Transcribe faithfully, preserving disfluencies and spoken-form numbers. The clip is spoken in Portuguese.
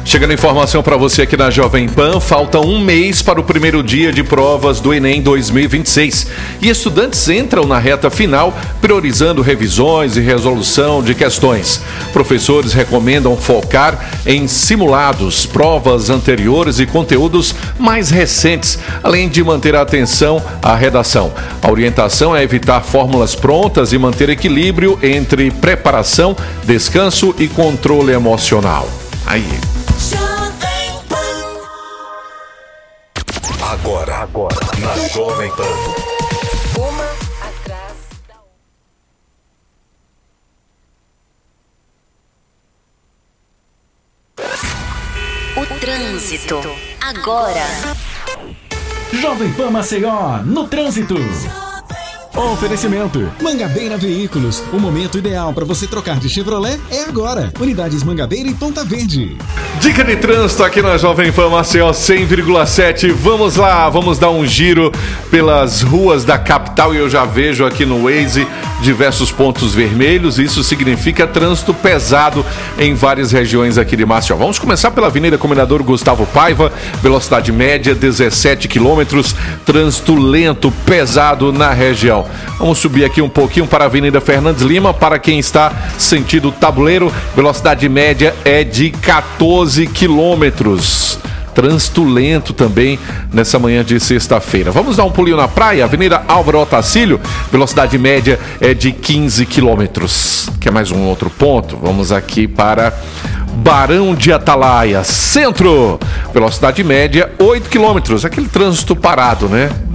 Chegando informação para você aqui na Jovem Pan, falta um mês para o primeiro dia de provas do Enem dois mil e vinte e seis. E estudantes entram na reta final, priorizando revisões e resolução de questões. Professores recomendam focar em simulados, provas anteriores e conteúdos mais recentes, além de manter a atenção à redação. A orientação é evitar fórmulas prontas e manter equilíbrio entre preparação, descanso e controle emocional. Aí. Agora, agora, na Jovem Pan. Uma atrás da outra. O trânsito, agora. Jovem Pan Maceió, no trânsito. Oferecimento Mangabeira Veículos, o momento ideal para você trocar de Chevrolet é agora. Unidades Mangabeira e Ponta Verde. Dica de trânsito aqui na Jovem Pan Maceió cem vírgula sete. Vamos lá, vamos dar um giro pelas ruas da capital e eu já vejo aqui no Waze diversos pontos vermelhos. Isso significa trânsito pesado em várias regiões aqui de Maceió. Vamos começar pela Avenida Comendador Gustavo Paiva, velocidade média dezessete quilômetros, trânsito lento, pesado na região. Vamos subir aqui um pouquinho para a Avenida Fernandes Lima, para quem está sentido Tabuleiro, velocidade média é de quatorze quilômetros. Trânsito lento também nessa manhã de sexta-feira. Vamos dar um pulinho na praia, Avenida Álvaro Otacílio, velocidade média é de quinze quilômetros. Quer mais um outro ponto? Vamos aqui para Barão de Atalaia, centro, velocidade média oito quilômetros, aquele trânsito parado, né?